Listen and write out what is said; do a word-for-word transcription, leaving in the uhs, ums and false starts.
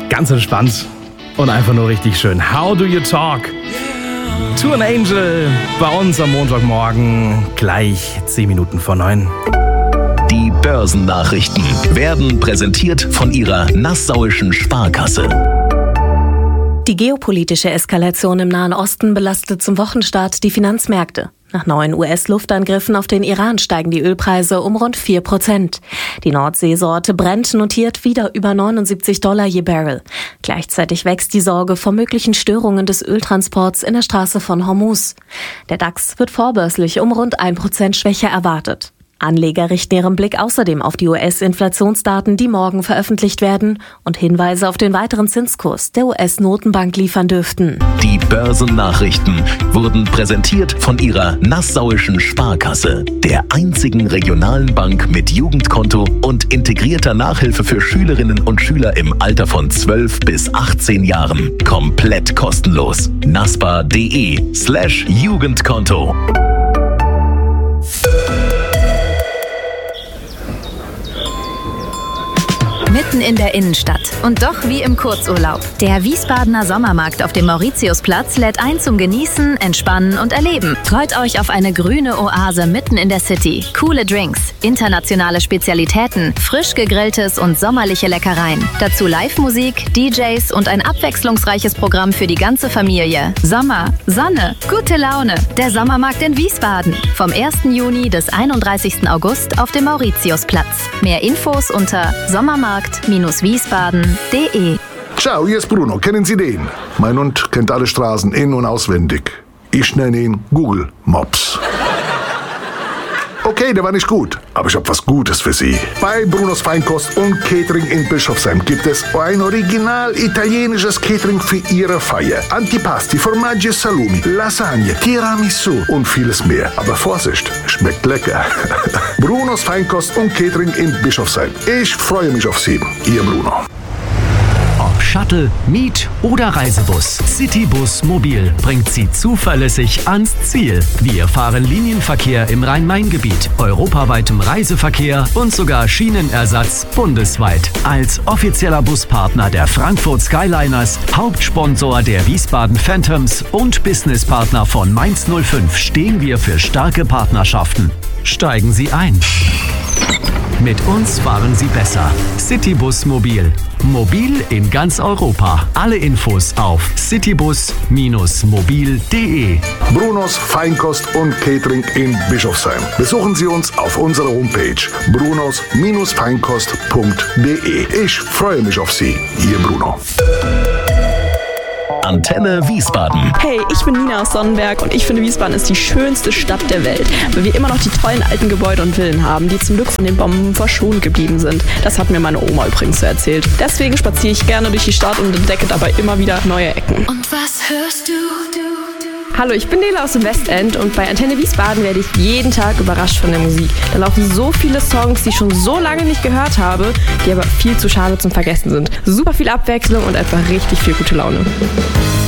Ganz entspannt und einfach nur richtig schön. How do you talk? To an Angel bei uns am Montagmorgen, gleich zehn Minuten vor neun. Die Börsennachrichten werden präsentiert von ihrer Nassauischen Sparkasse. Die geopolitische Eskalation im Nahen Osten belastet zum Wochenstart die Finanzmärkte. Nach neuen U S-Luftangriffen auf den Iran steigen die Ölpreise um rund vier Prozent. Die Nordseesorte Brent notiert wieder über neunundsiebzig Dollar je Barrel. Gleichzeitig wächst die Sorge vor möglichen Störungen des Öltransports in der Straße von Hormuz. Der DAX wird vorbörslich um rund ein Prozent schwächer erwartet. Anleger richten ihren Blick außerdem auf die U S-Inflationsdaten, die morgen veröffentlicht werden und Hinweise auf den weiteren Zinskurs der U S-Notenbank liefern dürften. Die Börsennachrichten wurden präsentiert von ihrer Nassauischen Sparkasse, der einzigen regionalen Bank mit Jugendkonto und integrierter Nachhilfe für Schülerinnen und Schüler im Alter von zwölf bis achtzehn Jahren. Komplett kostenlos. naspa.de slash Jugendkonto. Mitten in der Innenstadt und doch wie im Kurzurlaub. Der Wiesbadener Sommermarkt auf dem Mauritiusplatz lädt ein zum Genießen, Entspannen und Erleben. Freut euch auf eine grüne Oase mitten in der City. Coole Drinks, internationale Spezialitäten, frisch gegrilltes und sommerliche Leckereien. Dazu Live-Musik, D Js und ein abwechslungsreiches Programm für die ganze Familie. Sommer, Sonne, gute Laune. Der Sommermarkt in Wiesbaden. Vom ersten Juni bis einunddreißigsten August auf dem Mauritiusplatz. Mehr Infos unter sommermarkt wiesbaden punkt de. Ciao, hier ist Bruno. Kennen Sie den? Mein Hund kennt alle Straßen in- und auswendig. Ich nenne ihn Google Mops. Okay, der war nicht gut, aber ich habe was Gutes für Sie. Bei Brunos Feinkost und Catering in Bischofsheim gibt es ein original italienisches Catering für Ihre Feier. Antipasti, Formaggi e Salumi, Lasagne, Tiramisu und vieles mehr. Aber Vorsicht, schmeckt lecker. Brunos Feinkost und Catering in Bischofsheim. Ich freue mich auf Sie, Ihr Bruno. Ob Shuttle, Miet oder Reisebus, Citybus Mobil bringt Sie zuverlässig ans Ziel. Wir fahren Linienverkehr im Rhein-Main-Gebiet, europaweitem Reiseverkehr und sogar Schienenersatz bundesweit. Als offizieller Buspartner der Frankfurt Skyliners, Hauptsponsor der Wiesbaden Phantoms und Businesspartner von Mainz null fünf stehen wir für starke Partnerschaften. Steigen Sie ein. Mit uns fahren Sie besser. Citybus Mobil. Mobil in ganz Europa. Alle Infos auf citybus mobil punkt de. Brunos Feinkost und Catering in Bischofsheim. Besuchen Sie uns auf unserer Homepage brunos feinkost punkt de. Ich freue mich auf Sie, Ihr Bruno. Antenne Wiesbaden. Hey, ich bin Nina aus Sonnenberg und ich finde, Wiesbaden ist die schönste Stadt der Welt, weil wir immer noch die tollen alten Gebäude und Villen haben, die zum Glück von den Bomben verschont geblieben sind. Das hat mir meine Oma übrigens so erzählt. Deswegen spaziere ich gerne durch die Stadt und entdecke dabei immer wieder neue Ecken. Und was hörst du? Hallo, ich bin Nela aus dem Westend und bei Antenne Wiesbaden werde ich jeden Tag überrascht von der Musik. Da laufen so viele Songs, die ich schon so lange nicht gehört habe, die aber viel zu schade zum Vergessen sind. Super viel Abwechslung und einfach richtig viel gute Laune.